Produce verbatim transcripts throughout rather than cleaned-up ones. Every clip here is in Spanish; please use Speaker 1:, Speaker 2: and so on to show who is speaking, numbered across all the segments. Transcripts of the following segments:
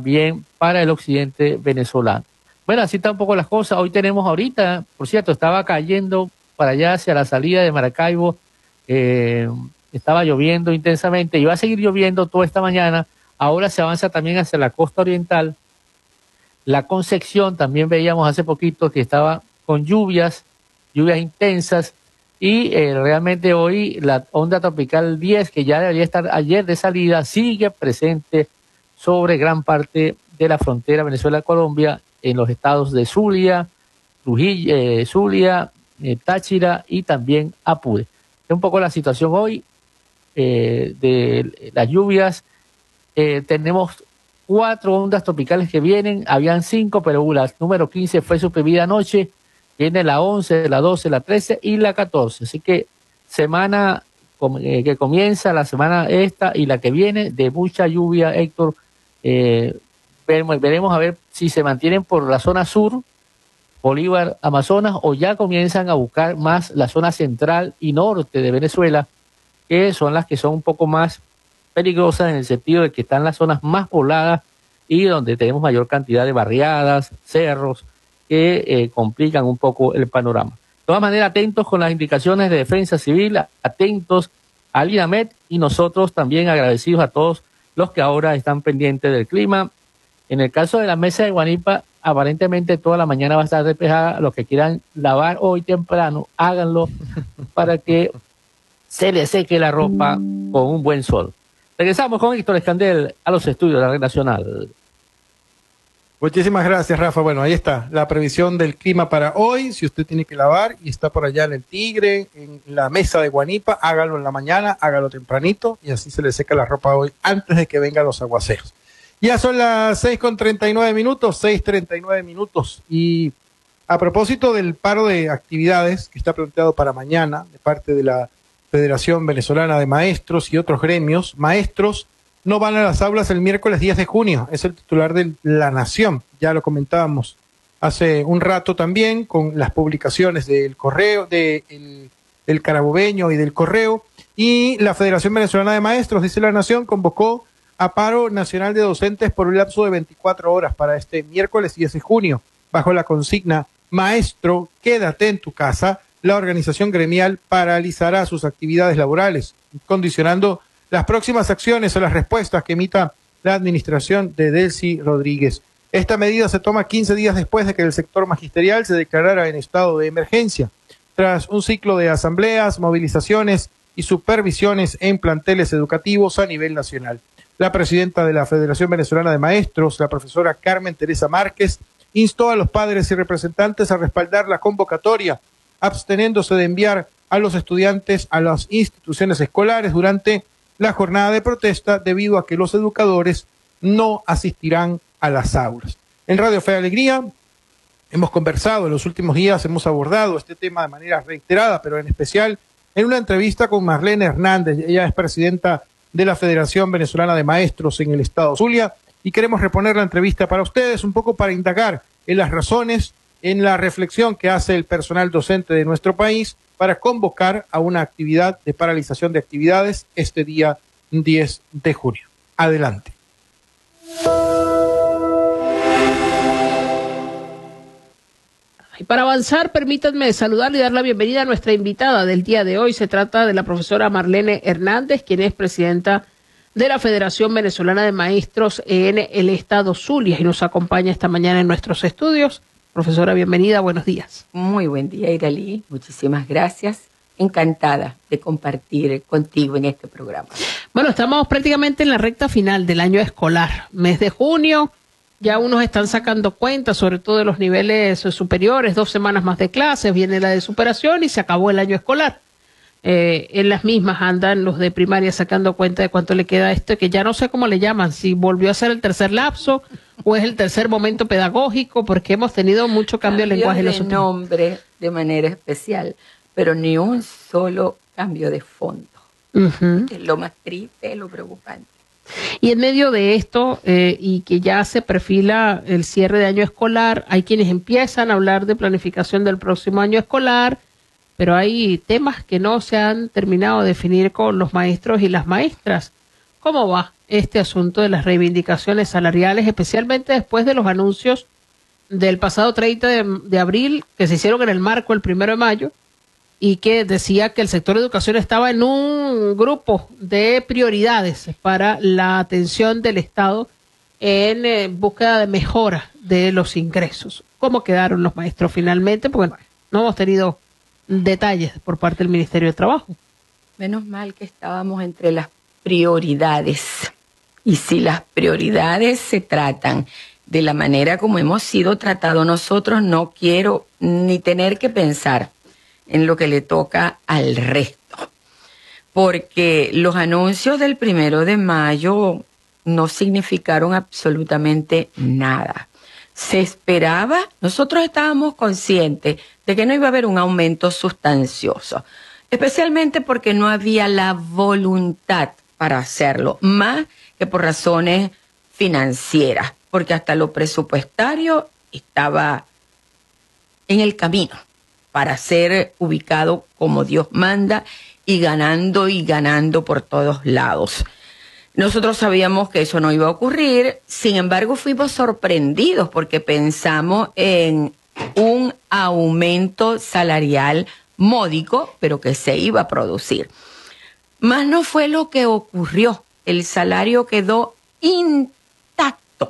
Speaker 1: también para el occidente venezolano. Bueno, así están un poco las cosas. Hoy tenemos ahorita, por cierto, estaba cayendo para allá hacia la salida de Maracaibo, eh, estaba lloviendo intensamente y va a seguir lloviendo toda esta mañana. Ahora se avanza también hacia la costa oriental. La Concepción también veíamos hace poquito que estaba con lluvias, lluvias intensas, y eh, realmente hoy la onda tropical diez, que ya debería estar ayer de salida, sigue presente sobre gran parte de la frontera Venezuela-Colombia, en los estados de Zulia, Trujillo, eh, Zulia, eh, Táchira y también Apure. Es un poco la situación hoy eh, de las lluvias. Eh, tenemos cuatro ondas tropicales que vienen, habían cinco, pero la número quince fue suprimida anoche. Viene la once, la doce, la trece y la catorce. Así que semana eh, que comienza, la semana esta y la que viene, de mucha lluvia, Héctor. Eh, veremos, veremos a ver si se mantienen por la zona sur, Bolívar, Amazonas, o ya comienzan a buscar más la zona central y norte de Venezuela, que son las que son un poco más peligrosas en el sentido de que están las zonas más pobladas y donde tenemos mayor cantidad de barriadas, cerros, que eh, complican un poco el panorama. De todas maneras, atentos con las indicaciones de Defensa Civil, atentos al INAMED, y nosotros también agradecidos a todos los que ahora están pendientes del clima. En el caso de la mesa de Guanipa, aparentemente toda la mañana va a estar despejada. Los que quieran lavar hoy temprano, háganlo para que se les seque la ropa con un buen sol. Regresamos con Héctor Escandel a los estudios de la Red Nacional.
Speaker 2: Muchísimas gracias, Rafa. Bueno, ahí está la previsión del clima para hoy. Si usted tiene que lavar y está por allá en el Tigre, en la mesa de Guanipa, hágalo en la mañana, hágalo tempranito y así se le seca la ropa hoy antes de que vengan los aguaceros. Ya son las seis con treinta y nueve minutos, seis treinta y nueve minutos. Y a propósito del paro de actividades que está planteado para mañana de parte de la Federación Venezolana de Maestros y otros gremios, maestros no van a las aulas el miércoles diez de junio, es el titular de La Nación, ya lo comentábamos hace un rato también con las publicaciones del Correo, de el, del Carabobeño y del Correo, y la Federación Venezolana de Maestros, dice La Nación, convocó a paro nacional de docentes por un lapso de veinticuatro horas para este miércoles diez de junio, bajo la consigna Maestro, quédate en tu casa. La organización gremial paralizará sus actividades laborales, condicionando las próximas acciones a las respuestas que emita la administración de Delcy Rodríguez. Esta medida se toma quince días después de que el sector magisterial se declarara en estado de emergencia, tras un ciclo de asambleas, movilizaciones y supervisiones en planteles educativos a nivel nacional. La presidenta de la Federación Venezolana de Maestros, la profesora Carmen Teresa Márquez, instó a los padres y representantes a respaldar la convocatoria, absteniéndose de enviar a los estudiantes a las instituciones escolares durante la jornada de protesta debido a que los educadores no asistirán a las aulas. En Radio Fe y Alegría hemos conversado en los últimos días, hemos abordado este tema de manera reiterada, pero en especial en una entrevista con Marlene Hernández. Ella es presidenta de la Federación Venezolana de Maestros en el estado Zulia, y queremos reponer la entrevista para ustedes un poco para indagar en las razones, en la reflexión que hace el personal docente de nuestro país para convocar a una actividad de paralización de actividades este día diez de junio. Adelante.
Speaker 3: Y para avanzar, permítanme saludarle y dar la bienvenida a nuestra invitada del día de hoy. Se trata de la profesora Marlene Hernández, quien es presidenta de la Federación Venezolana de Maestros en el estado Zulia y nos acompaña esta mañana en nuestros estudios. Profesora, bienvenida, buenos días.
Speaker 4: Muy buen día, Iralí. Muchísimas gracias. Encantada de compartir contigo en este programa.
Speaker 3: Bueno, estamos prácticamente en la recta final del año escolar. Mes de junio, ya unos están sacando cuentas, sobre todo de los niveles superiores, dos semanas más de clases, viene la de superación y se acabó el año escolar. Eh, en las mismas andan los de primaria sacando cuenta de cuánto le queda a esto, que ya no sé cómo le llaman, si volvió a ser el tercer lapso o es el tercer momento pedagógico, porque hemos tenido mucho cambio de lenguaje.
Speaker 4: De nombre de manera especial, pero ni un solo cambio de fondo. Uh-huh. Es lo más triste, es lo preocupante.
Speaker 3: Y en medio de esto, eh, y que ya se perfila el cierre de año escolar, hay quienes empiezan a hablar de planificación del próximo año escolar, pero hay temas que no se han terminado de definir con los maestros y las maestras. ¿Cómo va este asunto de las reivindicaciones salariales, especialmente después de los anuncios del pasado treinta de, de abril que se hicieron en el marco el primero de mayo y que decía que el sector de educación estaba en un grupo de prioridades para la atención del Estado en eh, búsqueda de mejora de los ingresos. ¿Cómo quedaron los maestros finalmente? Porque bueno, no hemos tenido detalles por parte del Ministerio de Trabajo.
Speaker 4: Menos mal que estábamos entre las prioridades. Y si las prioridades se tratan de la manera como hemos sido tratados nosotros, no quiero ni tener que pensar en lo que le toca al resto. Porque los anuncios del primero de mayo no significaron absolutamente nada. Se esperaba, nosotros estábamos conscientes de que no iba a haber un aumento sustancioso, especialmente porque no había la voluntad para hacerlo, más que por razones financieras, porque hasta lo presupuestario estaba en el camino para ser ubicado como Dios manda y ganando y ganando por todos lados. Nosotros sabíamos que eso no iba a ocurrir, sin embargo fuimos sorprendidos porque pensamos en un aumento salarial módico, pero que se iba a producir. Más no fue lo que ocurrió, el salario quedó intacto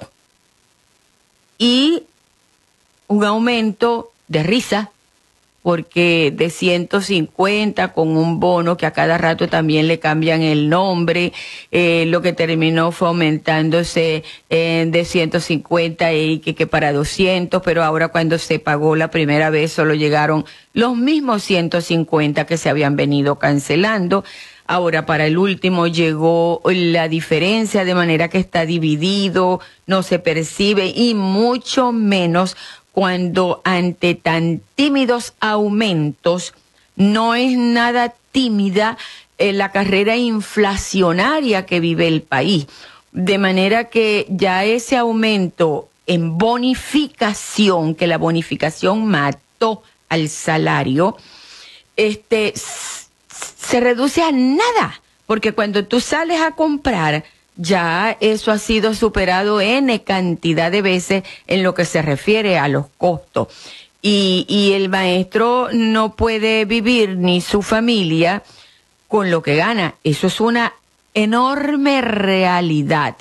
Speaker 4: y un aumento de risa, porque de ciento cincuenta con un bono que a cada rato también le cambian el nombre, eh, lo que terminó fue aumentándose eh, de ciento cincuenta y que, que para doscientos, pero ahora cuando se pagó la primera vez solo llegaron los mismos ciento cincuenta que se habían venido cancelando. Ahora para el último llegó la diferencia de manera que está dividido, no se percibe y mucho menos cuando ante tan tímidos aumentos no es nada tímida eh, la carrera inflacionaria que vive el país. De manera que ya ese aumento en bonificación, que la bonificación mató al salario, este se reduce a nada, porque cuando tú sales a comprar, ya eso ha sido superado N cantidad de veces en lo que se refiere a los costos. Y, y el maestro no puede vivir ni su familia con lo que gana. Eso es una enorme realidad.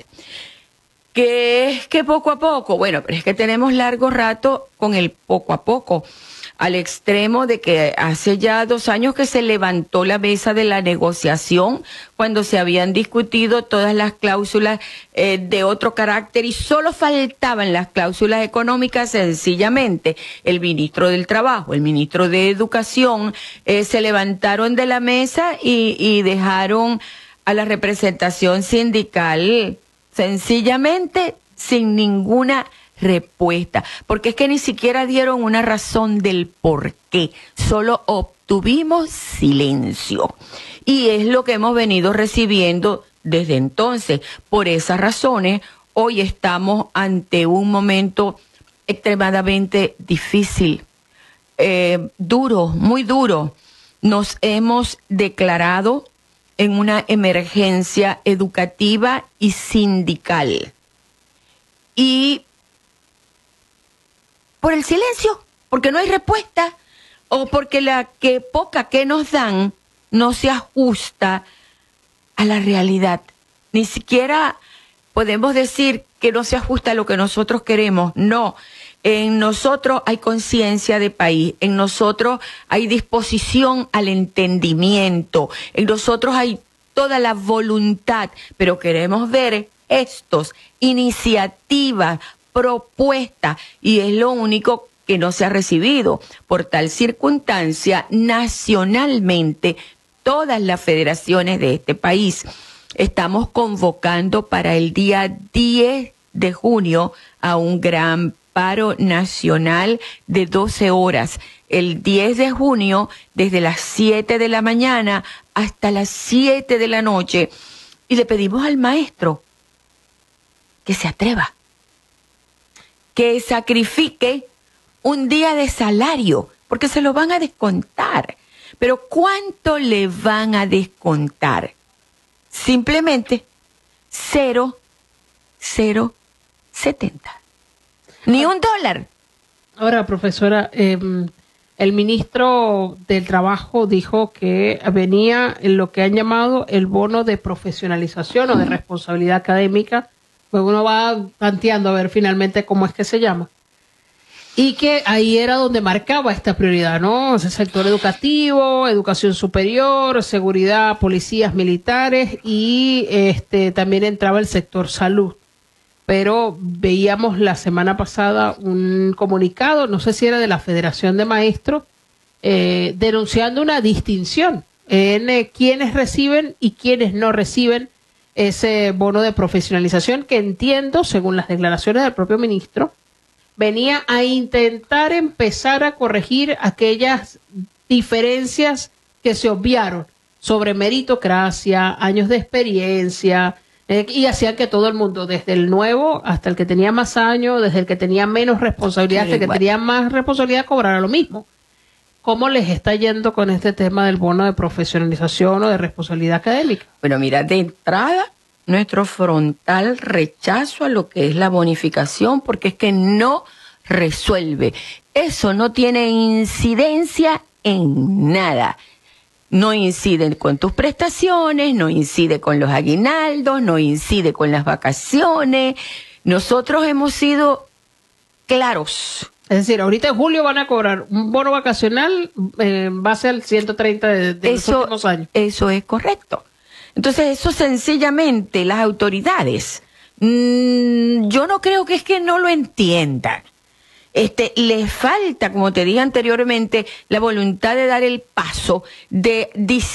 Speaker 4: ¿Qué es que poco a poco? Bueno, pero es que tenemos largo rato con el poco a poco, al extremo de que hace ya dos años que se levantó la mesa de la negociación cuando se habían discutido todas las cláusulas eh, de otro carácter y solo faltaban las cláusulas económicas. Sencillamente el ministro del Trabajo, el ministro de Educación eh, se levantaron de la mesa y, y dejaron a la representación sindical sencillamente sin ninguna respuesta, porque es que ni siquiera dieron una razón del por qué, solo obtuvimos silencio. Y es lo que hemos venido recibiendo desde entonces. Por esas razones, hoy estamos ante un momento extremadamente difícil, eh, duro, muy duro. Nos hemos declarado en una emergencia educativa y sindical. Y por el silencio, porque no hay respuesta, o porque la que poca que nos dan no se ajusta a la realidad. Ni siquiera podemos decir que no se ajusta a lo que nosotros queremos. No, en nosotros hay conciencia de país, en nosotros hay disposición al entendimiento, en nosotros hay toda la voluntad, pero queremos ver estos iniciativas, propuesta, y es lo único que no se ha recibido. Por tal circunstancia, nacionalmente, todas las federaciones de este país estamos convocando para el día diez de junio a un gran paro nacional de doce horas. El diez de junio, desde las siete de la mañana hasta las siete de la noche. Y le pedimos al maestro que se atreva, que sacrifique un día de salario, porque se lo van a descontar. Pero ¿cuánto le van a descontar? Simplemente cero, cero, setenta. Ni un dólar.
Speaker 3: Ahora, profesora, eh, el ministro del Trabajo dijo que venía en lo que han llamado el bono de profesionalización o de responsabilidad académica, pues uno va tanteando a ver finalmente cómo es que se llama. Y que ahí era donde marcaba esta prioridad, ¿no? Ese sector educativo, educación superior, seguridad, policías militares y este también entraba el sector salud. Pero veíamos la semana pasada un comunicado, no sé si era de la Federación de Maestros, eh, denunciando una distinción en eh, quienes reciben y quienes no reciben ese bono de profesionalización, que entiendo, según las declaraciones del propio ministro, venía a intentar empezar a corregir aquellas diferencias que se obviaron sobre meritocracia, años de experiencia, eh, y hacían que todo el mundo, desde el nuevo hasta el que tenía más años, desde el que tenía menos responsabilidad hasta el que tenía más responsabilidad, cobrara lo mismo. ¿Cómo les está yendo con este tema del bono de profesionalización o de responsabilidad académica?
Speaker 4: Bueno, mira, de entrada, nuestro frontal rechazo a lo que es la bonificación, porque es que no resuelve. Eso no tiene incidencia en nada. No incide con tus prestaciones, no incide con los aguinaldos, no incide con las vacaciones. Nosotros hemos sido claros.
Speaker 3: Es decir, ahorita en julio van a cobrar un bono vacacional eh, en base al ciento treinta de, de
Speaker 4: eso,
Speaker 3: los últimos años.
Speaker 4: Eso es correcto. Entonces, eso sencillamente las autoridades, mmm, yo no creo que es que no lo entiendan. Este, les falta, como te dije anteriormente, la voluntad de dar el paso, de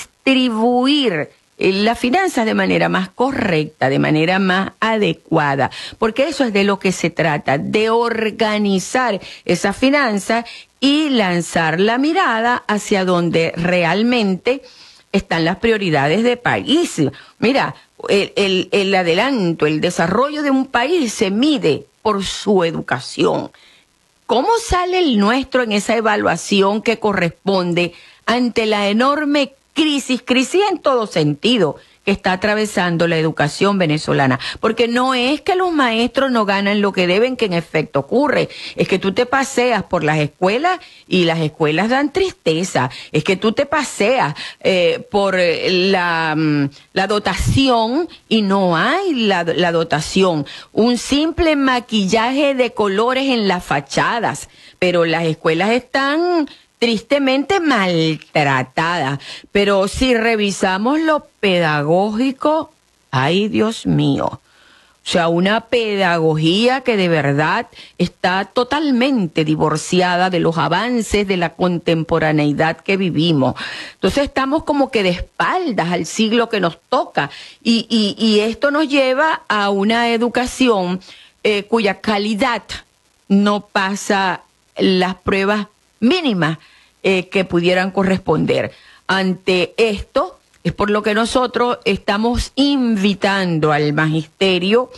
Speaker 4: distribuir eh, las finanzas de manera más correcta, de manera más adecuada, porque eso es de lo que se trata, de organizar esas finanzas y lanzar la mirada hacia donde realmente están las prioridades de país. Mira, el, el, el adelanto, el desarrollo de un país se mide por su educación. ¿Cómo sale el nuestro en esa evaluación que corresponde ante la enorme crisis, crisis en todo sentido, que está atravesando la educación venezolana? Porque no es que los maestros no ganan lo que deben, que en efecto ocurre. Es que tú te paseas por las escuelas y las escuelas dan tristeza. Es que tú te paseas eh, por la, la dotación y no hay la, la dotación. Un simple maquillaje de colores en las fachadas. Pero las escuelas están tristemente maltratada. Pero si revisamos lo pedagógico, ay Dios mío, o sea, una pedagogía que de verdad está totalmente divorciada de los avances de la contemporaneidad que vivimos. Entonces estamos como que de espaldas al siglo que nos toca y, y, y esto nos lleva a una educación eh, cuya calidad no pasa las pruebas mínimas eh, que pudieran corresponder. Ante esto es por lo que nosotros estamos invitando al magisterio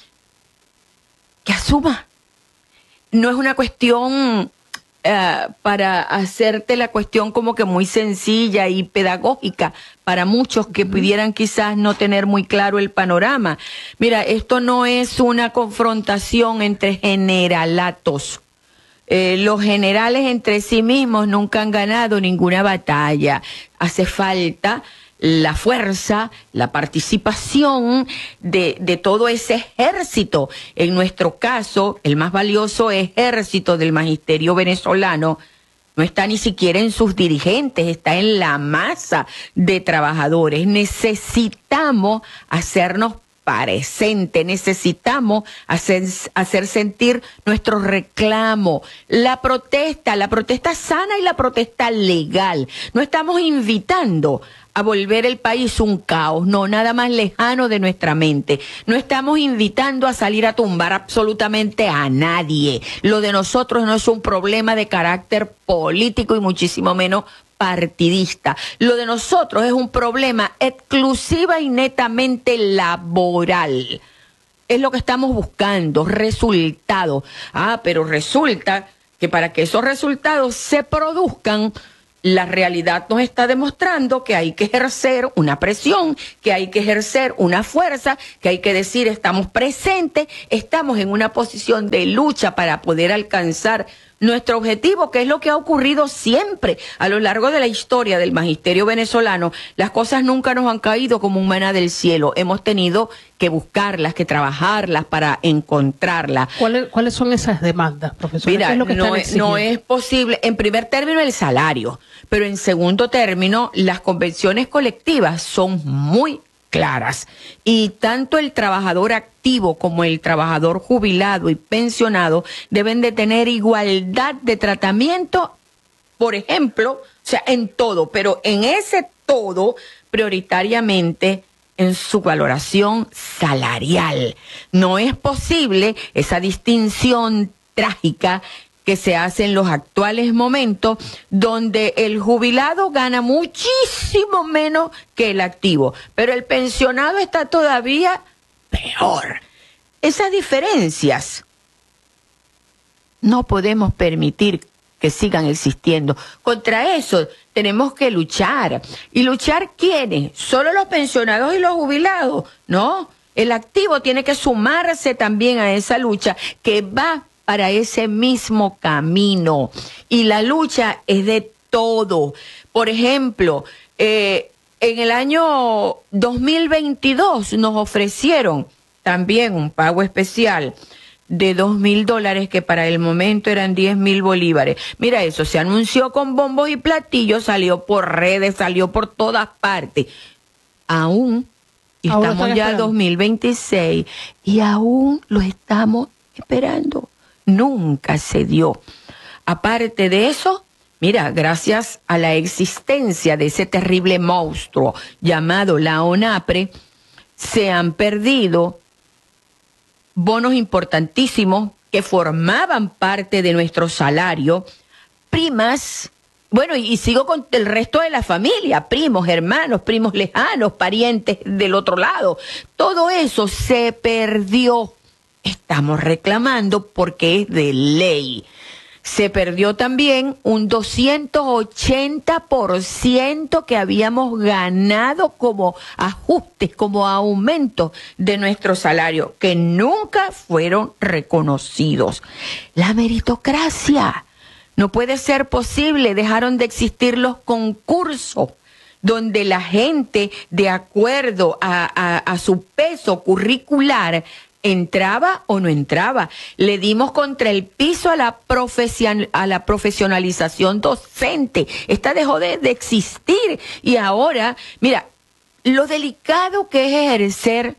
Speaker 4: que asuma. No es una cuestión uh, para hacerte la cuestión como que muy sencilla y pedagógica para muchos que pudieran quizás no tener muy claro el panorama. Mira, esto no es una confrontación entre generalatos. Eh, los generales entre sí mismos nunca han ganado ninguna batalla. Hace falta la fuerza, la participación de, de todo ese ejército. En nuestro caso, el más valioso ejército del magisterio venezolano no está ni siquiera en sus dirigentes, está en la masa de trabajadores. Necesitamos hacernos presente, necesitamos hacer, hacer sentir nuestro reclamo, la protesta, la protesta sana y la protesta legal. No estamos invitando a volver el país un caos, no, nada más lejano de nuestra mente. No estamos invitando a salir a tumbar absolutamente a nadie. Lo de nosotros no es un problema de carácter político y muchísimo menos partidista. Lo de nosotros es un problema exclusiva y netamente laboral. Es lo que estamos buscando, resultados. Ah, pero resulta que para que esos resultados se produzcan, la realidad nos está demostrando que hay que ejercer una presión, que hay que ejercer una fuerza, que hay que decir estamos presentes, estamos en una posición de lucha para poder alcanzar nuestro objetivo, que es lo que ha ocurrido siempre a lo largo de la historia del magisterio venezolano. Las cosas nunca nos han caído como un maná del cielo. Hemos tenido que buscarlas, que trabajarlas para encontrarlas.
Speaker 3: ¿Cuáles, ¿Cuáles son esas demandas, profesor?
Speaker 4: Mira,
Speaker 3: ¿Qué es lo que
Speaker 4: no,
Speaker 3: están
Speaker 4: es, no es posible, en primer término, el salario, pero en segundo término, las convenciones colectivas son muy claras, y tanto el trabajador activo como el trabajador jubilado y pensionado deben de tener igualdad de tratamiento, por ejemplo, o sea, en todo, pero en ese todo, prioritariamente en su valoración salarial. No es posible esa distinción trágica que se hace en los actuales momentos, donde el jubilado gana muchísimo menos que el activo, pero el pensionado está todavía peor. Esas diferencias no podemos permitir que sigan existiendo. Contra eso tenemos que luchar. ¿Y luchar quiénes? ¿Solo los pensionados y los jubilados? No, el activo tiene que sumarse también a esa lucha que va para ese mismo camino. Y la lucha es de todo. Por ejemplo, eh, en el año dos mil veintidós nos ofrecieron también un pago especial de dos mil dólares, que para el momento eran diez mil bolívares. Mira eso, se anunció con bombos y platillos, salió por redes, salió por todas partes. Aún, y
Speaker 3: Ahora
Speaker 4: estamos
Speaker 3: están
Speaker 4: ya en
Speaker 3: esperando.
Speaker 4: dos mil veintiséis, y aún lo estamos esperando. Nunca se dio. Aparte de eso, mira, gracias a la existencia de ese terrible monstruo llamado la ONAPRE, se han perdido bonos importantísimos que formaban parte de nuestro salario, primas, bueno, y, y sigo con el resto de la familia, primos, hermanos, primos lejanos, parientes del otro lado. Todo eso se perdió. Estamos reclamando porque es de ley. Se perdió también un doscientos ochenta por ciento que habíamos ganado como ajustes, como aumentos de nuestro salario, que nunca fueron reconocidos. La meritocracia. No puede ser posible. Dejaron de existir los concursos donde la gente, de acuerdo a, a, a su peso curricular, entraba o no entraba. Le dimos contra el piso a la profesion, a la profesionalización docente. Esta dejó de, de existir. Y ahora, mira, lo delicado que es ejercer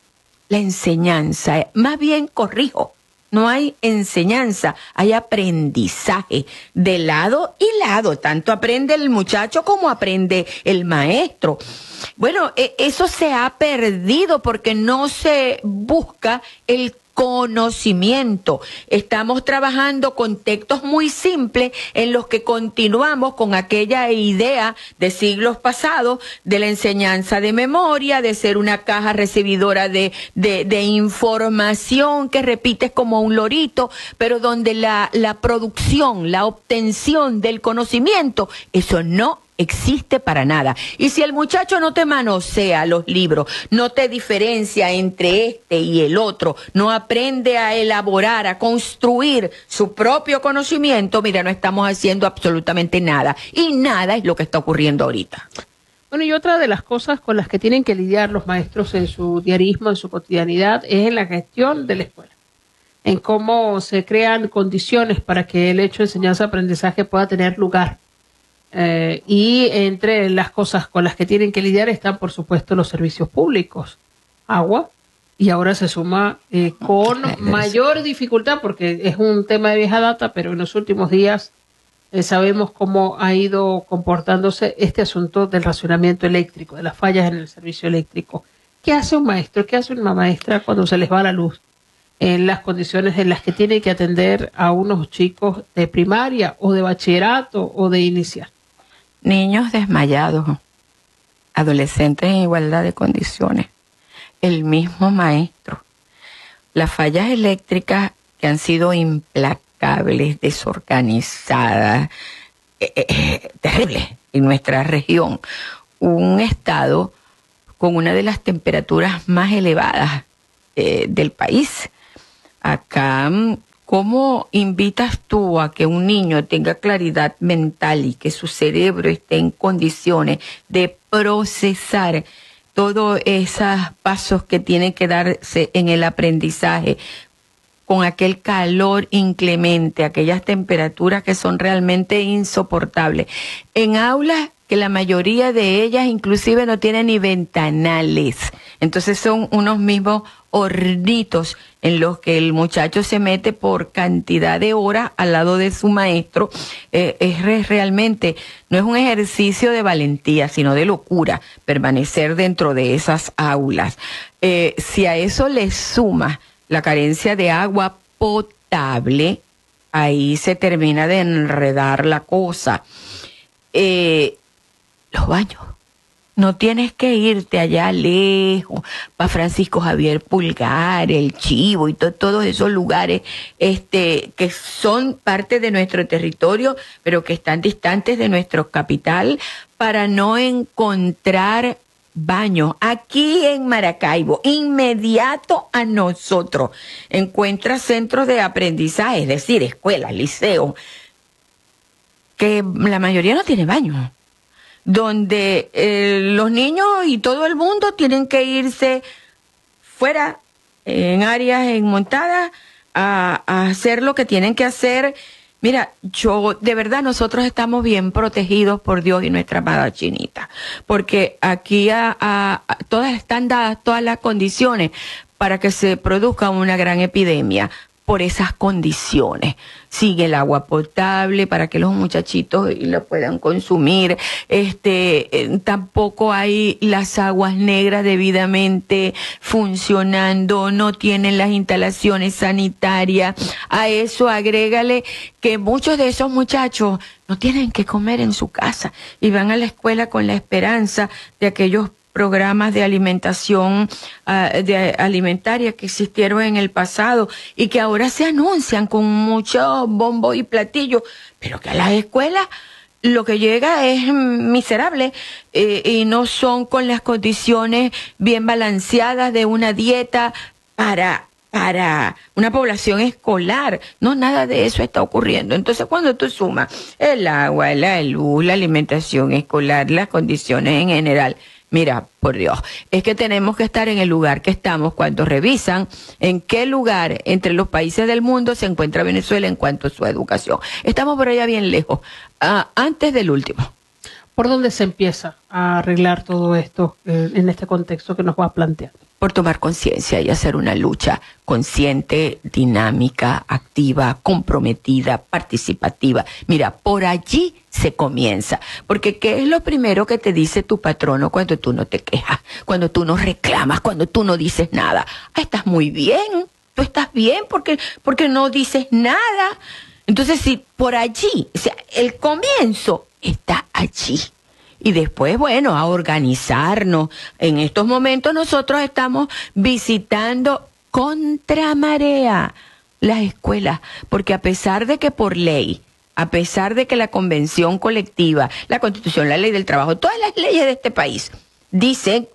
Speaker 4: la enseñanza, más bien corrijo, no hay enseñanza, hay aprendizaje de lado y lado. Tanto aprende el muchacho como aprende el maestro. Bueno, eso se ha perdido porque no se busca el conocimiento. Estamos trabajando con textos muy simples en los que continuamos con aquella idea de siglos pasados de la enseñanza de memoria, de ser una caja recibidora de, de, de información que repites como un lorito, pero donde la, la producción, la obtención del conocimiento, eso no existe para nada. Y si el muchacho no te manosea los libros, no te diferencia entre este y el otro, no aprende a elaborar, a construir su propio conocimiento, mira, no estamos haciendo absolutamente nada. Y nada es lo que está ocurriendo ahorita.
Speaker 3: Bueno, y otra de las cosas con las que tienen que lidiar los maestros en su diarismo, en su cotidianidad, es en la gestión de la escuela, en cómo se crean condiciones para que el hecho de enseñanza-aprendizaje pueda tener lugar. Eh, y entre las cosas con las que tienen que lidiar están, por supuesto, los servicios públicos, agua, y ahora se suma eh, con mayor dificultad, porque es un tema de vieja data, pero en los últimos días eh, sabemos cómo ha ido comportándose este asunto del racionamiento eléctrico, de las fallas en el servicio eléctrico. ¿Qué hace un maestro? ¿Qué hace una maestra cuando se les va la luz en las condiciones en las que tiene que atender a unos chicos de primaria o de bachillerato o de inicial?
Speaker 4: Niños desmayados, adolescentes en igualdad de condiciones, el mismo maestro. Las fallas eléctricas que han sido implacables, desorganizadas, eh, eh, terrible en nuestra región. Un estado con una de las temperaturas más elevadas eh, del país. Acá, ¿cómo invitas tú a que un niño tenga claridad mental y que su cerebro esté en condiciones de procesar todos esos pasos que tienen que darse en el aprendizaje, con aquel calor inclemente, aquellas temperaturas que son realmente insoportables, en aulas que la mayoría de ellas inclusive no tienen ni ventanales? Entonces son unos mismos hornitos en los que el muchacho se mete por cantidad de horas al lado de su maestro. Eh, es re, realmente, no es un ejercicio de valentía, sino de locura, permanecer dentro de esas aulas. Eh, si a eso le suma la carencia de agua potable, ahí se termina de enredar la cosa. Eh, los baños. No tienes que irte allá lejos, para Francisco Javier Pulgar, El Chivo y to todos esos lugares este, que son parte de nuestro territorio, pero que están distantes de nuestra capital, para no encontrar baños. Aquí en Maracaibo, inmediato a nosotros, encuentras centros de aprendizaje, es decir, escuelas, liceos, que la mayoría no tiene baños, donde eh, los niños y todo el mundo tienen que irse fuera, en áreas enmontadas, a, a hacer lo que tienen que hacer. Mira, yo, de verdad, nosotros estamos bien protegidos por Dios y nuestra amada Chinita, porque aquí a, a, a, todas están dadas todas las condiciones para que se produzca una gran epidemia. Por esas condiciones, sigue el agua potable para que los muchachitos lo puedan consumir. Este, eh, tampoco hay las aguas negras debidamente funcionando, no tienen las instalaciones sanitarias. A eso agrégale que muchos de esos muchachos no tienen que comer en su casa y van a la escuela con la esperanza de aquellos programas de alimentación uh, de alimentaria que existieron en el pasado y que ahora se anuncian con mucho bombo y platillo, pero que a las escuelas lo que llega es miserable eh, y no son con las condiciones bien balanceadas de una dieta para para una población escolar. No, nada de eso está ocurriendo. Entonces, cuando tú sumas el agua, la luz, la alimentación escolar, las condiciones en general, mira, por Dios, es que tenemos que estar en el lugar que estamos cuando revisan en qué lugar entre los países del mundo se encuentra Venezuela en cuanto a su educación. Estamos por allá bien lejos, uh, antes del último.
Speaker 3: ¿Por dónde se empieza a arreglar todo esto eh, en este contexto que nos va a plantear?
Speaker 4: Por tomar conciencia y hacer una lucha consciente, dinámica, activa, comprometida, participativa. Mira, por allí se comienza. Porque ¿qué es lo primero que te dice tu patrono cuando tú no te quejas? Cuando tú no reclamas, cuando tú no dices nada. Ah, estás muy bien, tú estás bien porque, porque no dices nada. Entonces, si por allí, o sea, el comienzo está allí. Y después, bueno, a organizarnos. En estos momentos nosotros estamos visitando contramarea las escuelas, porque a pesar de que por ley, a pesar de que la convención colectiva, la Constitución, la ley del trabajo, todas las leyes de este país dicen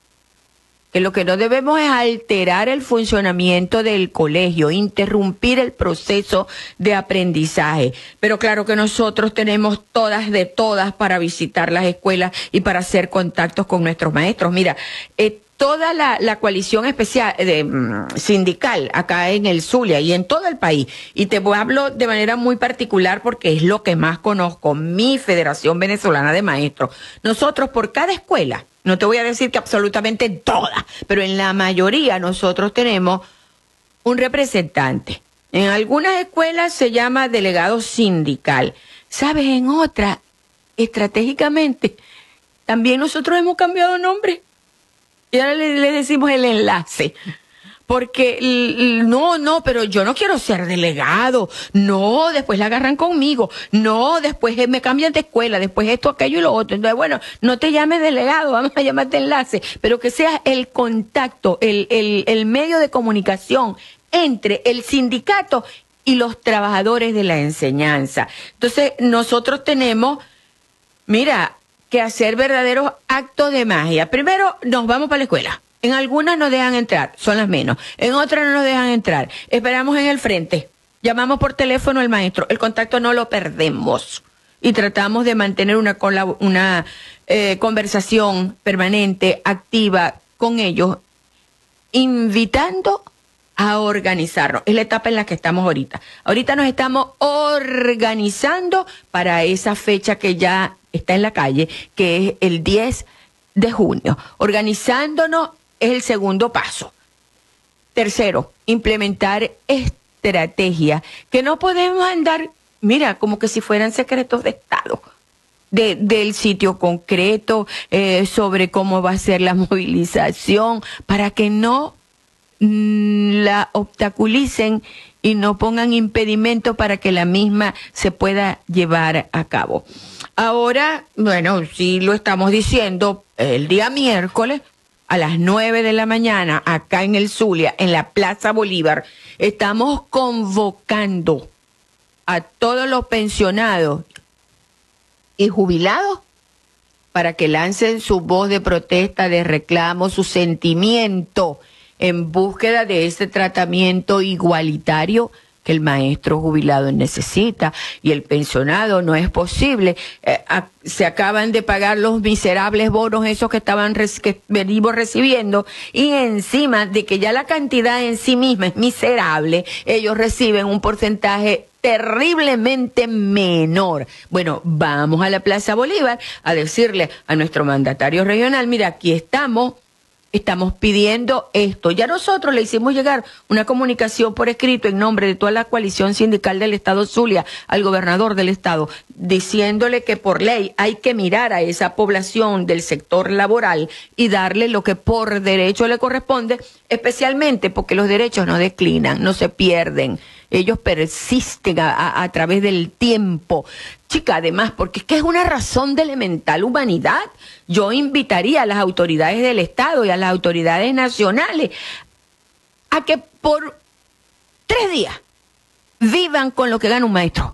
Speaker 4: que lo que no debemos es alterar el funcionamiento del colegio, interrumpir el proceso de aprendizaje. Pero claro que nosotros tenemos todas de todas para visitar las escuelas y para hacer contactos con nuestros maestros. Mira, eh, toda la, la coalición especial de, um, sindical acá en el Zulia y en todo el país, y te hablo de manera muy particular porque es lo que más conozco, mi Federación Venezolana de Maestros. Nosotros por cada escuela, no te voy a decir que absolutamente en todas, pero en la mayoría nosotros tenemos un representante. En algunas escuelas se llama delegado sindical. ¿Sabes? En otras, estratégicamente, también nosotros hemos cambiado nombre. Y ahora le, le decimos el enlace. Porque, no, no, pero yo no quiero ser delegado. No, después la agarran conmigo. No, después me cambian de escuela. Después esto, aquello y lo otro. Entonces, bueno, no te llames delegado, vamos a llamarte enlace. Pero que sea el contacto, el, el, el medio de comunicación entre el sindicato y los trabajadores de la enseñanza. Entonces, nosotros tenemos, mira, que hacer verdaderos actos de magia. Primero, nos vamos para la escuela. En algunas nos dejan entrar, son las menos. En otras no nos dejan entrar. Esperamos en el frente. Llamamos por teléfono al maestro. El contacto no lo perdemos. Y tratamos de mantener una, una eh, conversación permanente, activa con ellos, invitando a organizarnos. Es la etapa en la que estamos ahorita. Ahorita nos estamos organizando para esa fecha que ya está en la calle, que es el diez de junio. Organizándonos es el segundo paso. Tercero, implementar estrategias que no podemos andar, mira, como que si fueran secretos de Estado, de, del sitio concreto, eh, sobre cómo va a ser la movilización, para que no mm, la obstaculicen y no pongan impedimento para que la misma se pueda llevar a cabo. Ahora, bueno, sí lo estamos diciendo, el día miércoles, a las nueve de la mañana, acá en el Zulia, en la Plaza Bolívar, estamos convocando a todos los pensionados y jubilados para que lancen su voz de protesta, de reclamo, su sentimiento en búsqueda de ese tratamiento igualitario que el maestro jubilado necesita y el pensionado. No es posible. Eh, a, se acaban de pagar los miserables bonos esos que estaban que venimos recibiendo, y encima de que ya la cantidad en sí misma es miserable, ellos reciben un porcentaje terriblemente menor. Bueno, vamos a la Plaza Bolívar a decirle a nuestro mandatario regional, mira, aquí estamos, estamos pidiendo esto. Ya nosotros le hicimos llegar una comunicación por escrito en nombre de toda la coalición sindical del Estado Zulia al gobernador del Estado, diciéndole que por ley hay que mirar a esa población del sector laboral y darle lo que por derecho le corresponde, especialmente porque los derechos no declinan, no se pierden. Ellos persisten a, a, a través del tiempo. Chica, además, porque es que es una razón de elemental humanidad. Yo invitaría a las autoridades del Estado y a las autoridades nacionales a que por tres días vivan con lo que gana un maestro.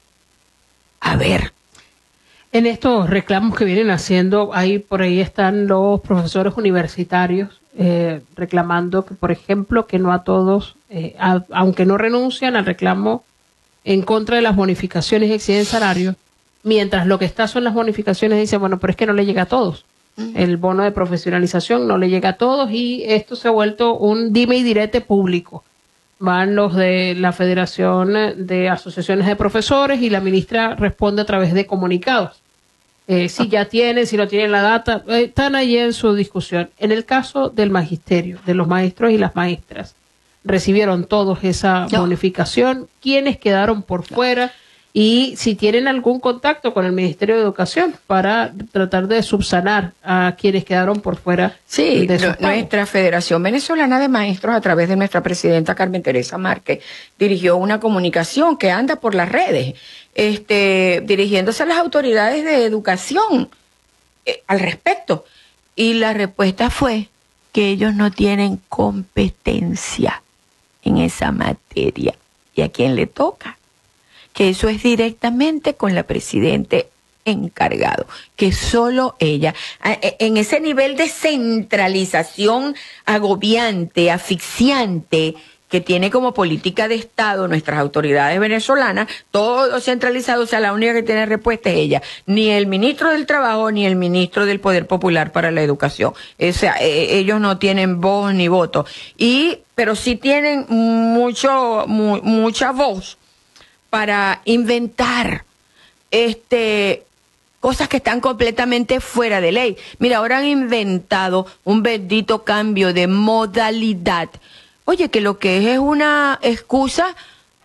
Speaker 4: A ver.
Speaker 3: En estos reclamos que vienen haciendo, ahí por ahí están los profesores universitarios eh, reclamando que, por ejemplo, que no a todos, eh, a, aunque no renuncian al reclamo en contra de las bonificaciones y exceden salario, mientras lo que está son las bonificaciones, dice, bueno, pero es que no le llega a todos. Uh-huh. El bono de profesionalización no le llega a todos y esto se ha vuelto un dime y direte público. Van los de la Federación de Asociaciones de Profesores y la ministra responde a través de comunicados. Eh, si ya tienen, si no tienen la data, eh, están ahí en su discusión. En el caso del magisterio, de los maestros y las maestras, recibieron todos esa no. bonificación. ¿Quiénes quedaron por no. fuera? Y si tienen algún contacto con el Ministerio de Educación para tratar de subsanar a quienes quedaron por fuera.
Speaker 4: Sí, de no, nuestra Federación Venezolana de Maestros, a través de nuestra presidenta Carmen Teresa Márquez, dirigió una comunicación que anda por las redes, este, dirigiéndose a las autoridades de educación eh, al respecto. Y la respuesta fue que ellos no tienen competencia en esa materia. ¿Y a quién le toca? Que eso es directamente con la presidente encargado, que solo ella, en ese nivel de centralización agobiante, asfixiante, que tiene como política de Estado nuestras autoridades venezolanas, todo centralizado, o sea, la única que tiene respuesta es ella, ni el ministro del Trabajo, ni el ministro del Poder Popular para la Educación. O sea, ellos no tienen voz ni voto, y pero sí tienen mucho, mu, mucha voz para inventar este cosas que están completamente fuera de ley. Mira, ahora han inventado un bendito cambio de modalidad. Oye, que lo que es es una excusa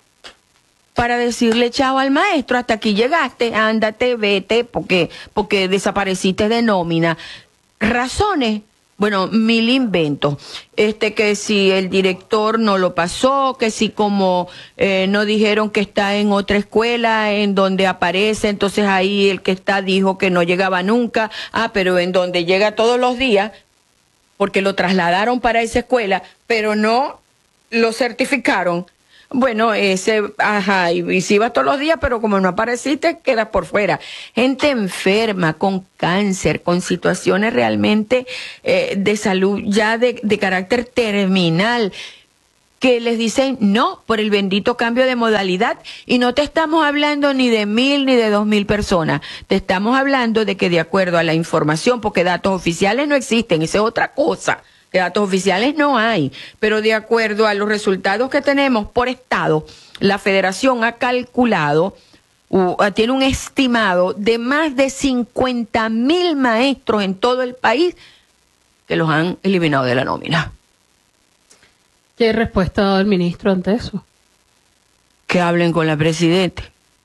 Speaker 4: para decirle chao al maestro, hasta aquí llegaste, ándate, vete, porque, porque desapareciste de nómina. Razones. Bueno, mil inventos. Este, que si el director no lo pasó, que si como eh, no dijeron que está en otra escuela en donde aparece, entonces ahí el que está dijo que no llegaba nunca. Ah, pero en donde llega todos los días, porque lo trasladaron para esa escuela, pero no lo certificaron. Bueno, ese, ajá, y, y si vas todos los días, pero como no apareciste, quedas por fuera. Gente enferma, con cáncer, con situaciones realmente eh, de salud ya de, de carácter terminal, que les dicen no por el bendito cambio de modalidad, y no te estamos hablando ni de mil ni de dos mil personas, te estamos hablando de que de acuerdo a la información, porque datos oficiales no existen, esa es otra cosa, que datos oficiales no hay, pero de acuerdo a los resultados que tenemos por estado, la federación ha calculado, uh, tiene un estimado de más de cincuenta mil maestros en todo el país que los han eliminado de la nómina.
Speaker 3: ¿Qué respuesta ha dado el ministro ante eso?
Speaker 4: Que hablen con la presidenta.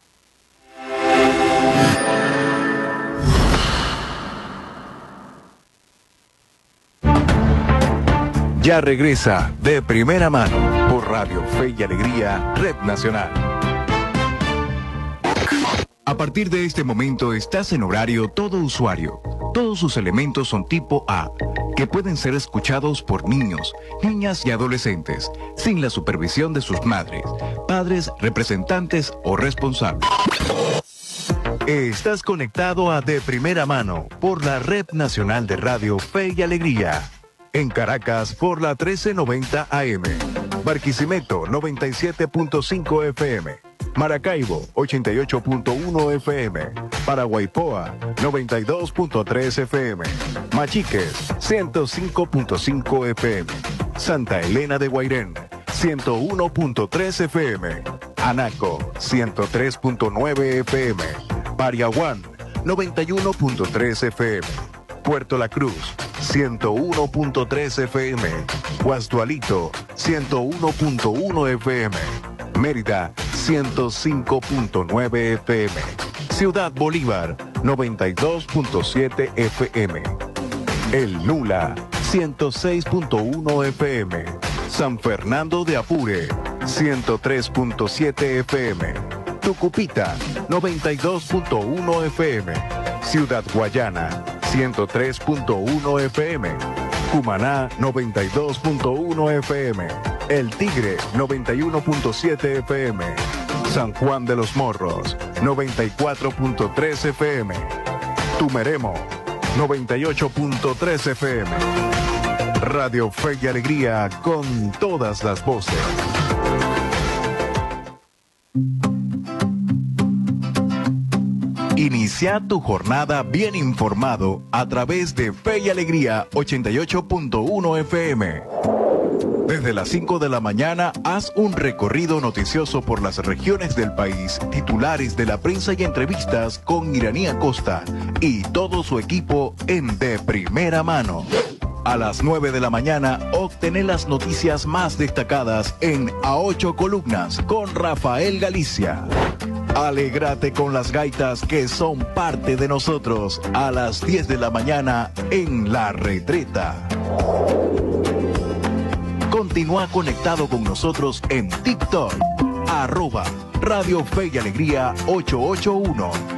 Speaker 5: Ya regresa De Primera Mano por Radio Fe y Alegría, Red Nacional. A partir de este momento estás en horario todo usuario. Todos sus elementos son tipo A, que pueden ser escuchados por niños, niñas y adolescentes, sin la supervisión de sus madres, padres, representantes o responsables. Estás conectado a De Primera Mano por la Red Nacional de Radio Fe y Alegría. En Caracas por la trece noventa A M, Barquisimeto noventa y siete punto cinco F M, Maracaibo ochenta y ocho punto uno F M, Paraguaypoa noventa y dos punto tres F M, Machiques ciento cinco punto cinco F M, Santa Elena de Guairén ciento uno punto tres F M, Anaco ciento tres punto nueve F M, Pariaguán noventa y uno punto tres F M, Puerto La Cruz ciento uno punto tres F M, Guasdualito ciento uno punto uno F M, Mérida ciento cinco punto nueve F M, Ciudad Bolívar noventa y dos punto siete F M, El Nula ciento seis punto uno F M, San Fernando de Apure ciento tres punto siete F M, Tucupita noventa y dos punto uno F M, Ciudad Guayana ciento tres punto uno F M, Cumaná noventa y dos punto uno F M, El Tigre noventa y uno punto siete F M, San Juan de los Morros noventa y cuatro punto tres F M, Tumeremo noventa y ocho punto tres F M. Radio Fe y Alegría con todas las voces. Inicia tu jornada bien informado a través de Fe y Alegría ochenta y ocho punto uno F M. Desde las cinco de la mañana, haz un recorrido noticioso por las regiones del país, titulares de la prensa y entrevistas con Iraní Acosta y todo su equipo en De Primera Mano. A las nueve de la mañana, obtener las noticias más destacadas en A Ocho Columnas con Rafael Galicia. Alégrate con las gaitas que son parte de nosotros a las diez de la mañana en La Retreta. Continúa conectado con nosotros en TikTok, arroba Radio Fe y Alegría ochocientos ochenta y uno.